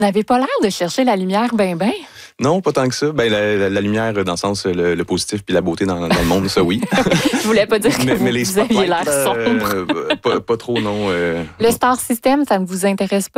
n'avez pas l'air de chercher la lumière ben. Non, pas tant que ça. Ben, la lumière, dans le sens, le positif puis la beauté dans le monde, ça, oui. Je voulais pas dire que mais les vous aviez l'air spotlights, sombre. pas trop, non. Le Star System, ça ne vous intéresse pas?